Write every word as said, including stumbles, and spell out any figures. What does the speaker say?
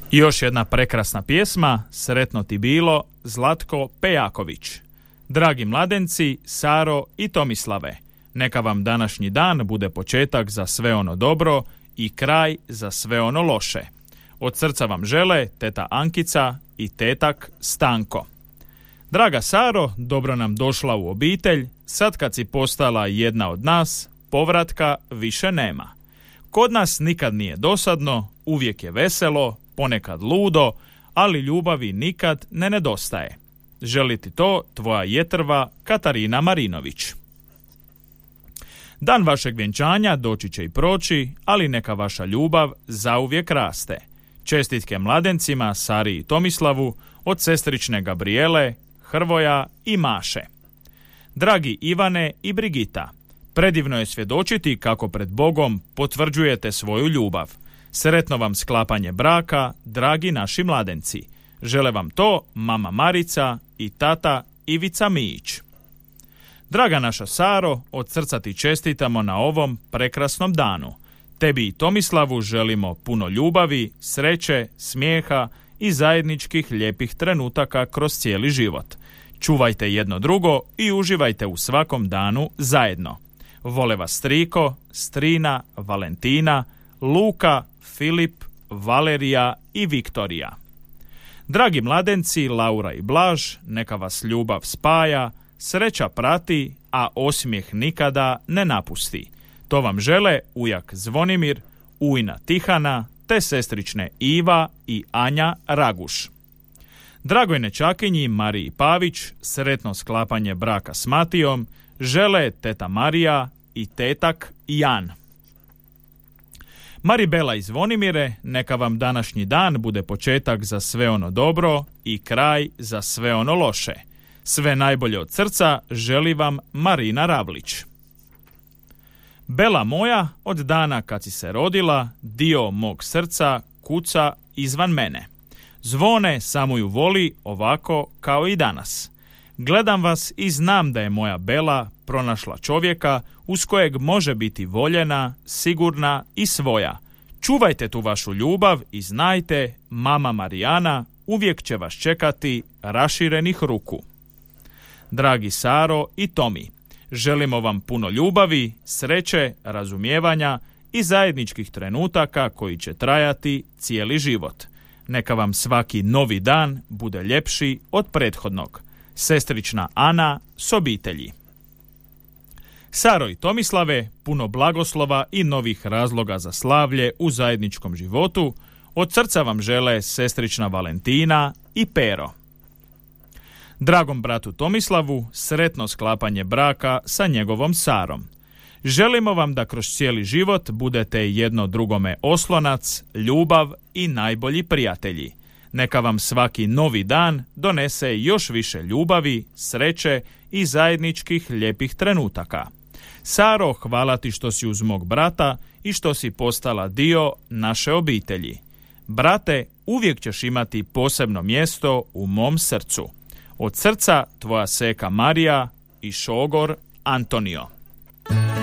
I još jedna prekrasna pjesma, Sretno ti bilo, Zlatko Pejaković. Dragi mladenci, Saro i Tomislave, neka vam današnji dan bude početak za sve ono dobro i kraj za sve ono loše. Od srca vam žele teta Ankica i tetak Stanko. Draga Saro, dobro nam došla u obitelj, sad kad si postala jedna od nas, povratka više nema. Kod nas nikad nije dosadno, uvijek je veselo, ponekad ludo, ali ljubavi nikad ne nedostaje. Želi ti to tvoja jetrva Katarina Marinović. Dan vašeg vjenčanja doći će i proći, ali neka vaša ljubav zauvijek raste. Čestitke mladencima Sari i Tomislavu od sestrične Gabrijele, Hrvoja i Maše. Dragi Ivane i Brigita, predivno je svjedočiti kako pred Bogom potvrđujete svoju ljubav. Sretno vam sklapanje braka, dragi naši mladenci. Žele vam to mama Marica i tata Ivica Mijić. Draga naša Saro, od srca ti čestitamo na ovom prekrasnom danu. Tebi i Tomislavu želimo puno ljubavi, sreće, smijeha i zajedničkih lijepih trenutaka kroz cijeli život. Čuvajte jedno drugo i uživajte u svakom danu zajedno. Vole vas Striko, Strina, Valentina, Luka, Filip, Valerija i Viktorija. Dragi mladenci, Laura i Blaž, neka vas ljubav spaja, sreća prati, a osmijeh nikada ne napusti. To vam žele ujak Zvonimir, ujna Tihana, te sestrične Iva i Anja Raguš. Dragoj nečakinji Mariji Pavić, sretno sklapanje braka s Matijom, žele teta Marija i tetak Jan. Maribela i Zvonimire, neka vam današnji dan bude početak za sve ono dobro i kraj za sve ono loše. Sve najbolje od srca želi vam Marina Ravlić. Bela moja, od dana kad si se rodila, dio mog srca kuca izvan mene. Zvone samo ju voli ovako kao i danas. Gledam vas i znam da je moja Bela pronašla čovjeka uz kojeg može biti voljena, sigurna i svoja. Čuvajte tu vašu ljubav i znajte, mama Marijana uvijek će vas čekati raširenih ruku. Dragi Saro i Tomi, želimo vam puno ljubavi, sreće, razumijevanja i zajedničkih trenutaka koji će trajati cijeli život. Neka vam svaki novi dan bude ljepši od prethodnog. Sestrična Ana s obitelji. Saro i Tomislave, puno blagoslova i novih razloga za slavlje u zajedničkom životu, od srca vam žele sestrična Valentina i Pero. Dragom bratu Tomislavu, sretno sklapanje braka sa njegovom Sarom. Želimo vam da kroz cijeli život budete jedno drugome oslonac, ljubav i najbolji prijatelji. Neka vam svaki novi dan donese još više ljubavi, sreće i zajedničkih lijepih trenutaka. Saro, hvala ti što si uz mog brata i što si postala dio naše obitelji. Brate, uvijek ćeš imati posebno mjesto u mom srcu. Od srca tvoja seka Marija i šogor Antonio.